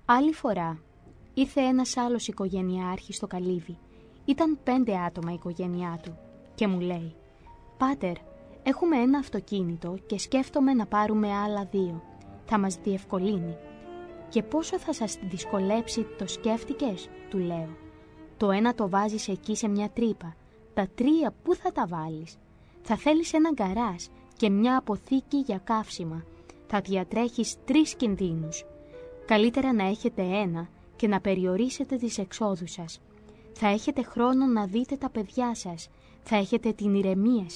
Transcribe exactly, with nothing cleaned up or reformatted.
Άλλη φορά ήρθε ένας άλλος οικογενειάρχης στο καλύβι. Ήταν πέντε άτομα η οικογένειά του και μου λέει «Πάτερ, έχουμε ένα αυτοκίνητο και σκέφτομαι να πάρουμε άλλα δύο. Θα μας διευκολύνει». «Και πόσο θα σας δυσκολέψει, το σκέφτηκες?» του λέω. «Το ένα το βάζεις εκεί σε μια τρύπα. Τα τρία πού θα τα βάλεις? Θα θέλεις ένα γκαράζ και μια αποθήκη για καύσιμα. Θα διατρέχεις τρεις κινδύνους. Καλύτερα να έχετε ένα και να περιορίσετε τις εξόδους σας. Θα έχετε χρόνο να δείτε τα παιδιά σας. Θα έχετε την ηρεμία